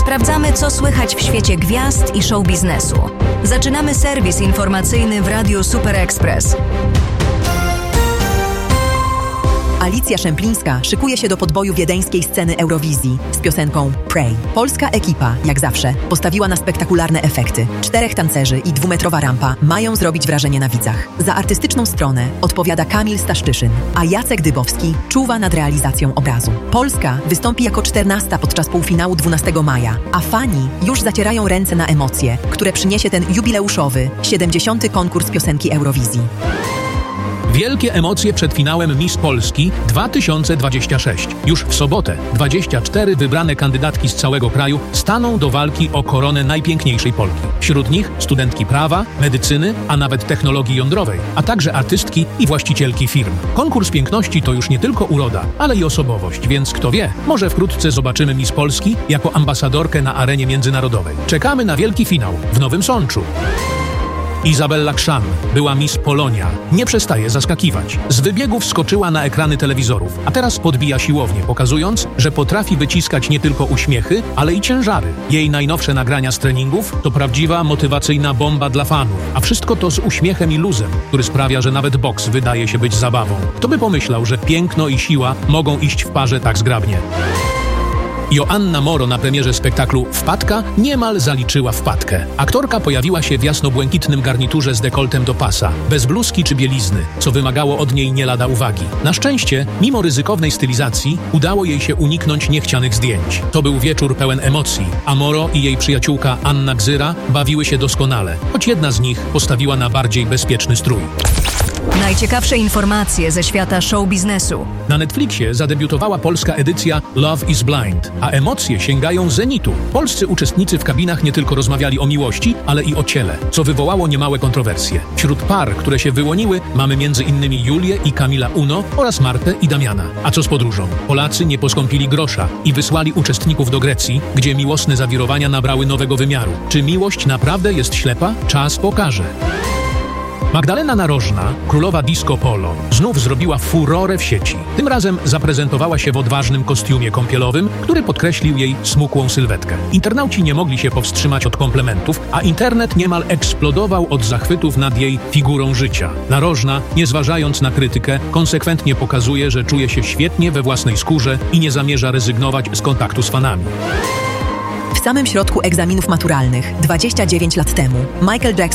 Sprawdzamy, co słychać w świecie gwiazd i show biznesu. Zaczynamy serwis informacyjny w Radiu Super Express. Alicja Szemplińska szykuje się do podboju wiedeńskiej sceny Eurowizji z piosenką Pray. Polska ekipa, jak zawsze, postawiła na spektakularne efekty. 4 tancerzy i 2-metrowa rampa mają zrobić wrażenie na widzach. Za artystyczną stronę odpowiada Kamil Staszczyszyn, a Jacek Dybowski czuwa nad realizacją obrazu. Polska wystąpi jako 14 podczas półfinału 12 maja, a fani już zacierają ręce na emocje, które przyniesie ten jubileuszowy, 70. konkurs piosenki Eurowizji. Wielkie emocje przed finałem Miss Polski 2026. Już w sobotę 24 wybrane kandydatki z całego kraju staną do walki o koronę najpiękniejszej Polki. Wśród nich studentki prawa, medycyny, a nawet technologii jądrowej, a także artystki i właścicielki firm. Konkurs piękności to już nie tylko uroda, ale i osobowość, więc kto wie, może wkrótce zobaczymy Miss Polski jako ambasadorkę na arenie międzynarodowej. Czekamy na wielki finał w Nowym Sączu. Izabella Krzan była Miss Polonia. Nie przestaje zaskakiwać. Z wybiegów skoczyła na ekrany telewizorów, a teraz podbija siłownię, pokazując, że potrafi wyciskać nie tylko uśmiechy, ale i ciężary. Jej najnowsze nagrania z treningów to prawdziwa motywacyjna bomba dla fanów, a wszystko to z uśmiechem i luzem, który sprawia, że nawet boks wydaje się być zabawą. Kto by pomyślał, że piękno i siła mogą iść w parze tak zgrabnie? Joanna Moro na premierze spektaklu Wpadka niemal zaliczyła wpadkę. Aktorka pojawiła się w jasno-błękitnym garniturze z dekoltem do pasa, bez bluzki czy bielizny, co wymagało od niej nie lada uwagi. Na szczęście, mimo ryzykownej stylizacji, udało jej się uniknąć niechcianych zdjęć. To był wieczór pełen emocji, a Moro i jej przyjaciółka Anna Gzyra bawiły się doskonale, choć jedna z nich postawiła na bardziej bezpieczny strój. Najciekawsze informacje ze świata show biznesu. Na Netflixie zadebiutowała polska edycja Love is Blind, a emocje sięgają zenitu. Polscy uczestnicy w kabinach nie tylko rozmawiali o miłości, ale i o ciele, co wywołało niemałe kontrowersje. Wśród par, które się wyłoniły, mamy m.in. Julię i Kamila Uno oraz Martę i Damiana. A co z podróżą? Polacy nie poskąpili grosza i wysłali uczestników do Grecji, gdzie miłosne zawirowania nabrały nowego wymiaru. Czy miłość naprawdę jest ślepa? Czas pokaże. Magdalena Narożna, królowa disco polo, znów zrobiła furorę w sieci. Tym razem zaprezentowała się w odważnym kostiumie kąpielowym, który podkreślił jej smukłą sylwetkę. Internauci nie mogli się powstrzymać od komplementów, a internet niemal eksplodował od zachwytów nad jej figurą życia. Narożna, nie zważając na krytykę, konsekwentnie pokazuje, że czuje się świetnie we własnej skórze i nie zamierza rezygnować z kontaktu z fanami. W samym środku egzaminów maturalnych, 29 lat temu, Michael Jackson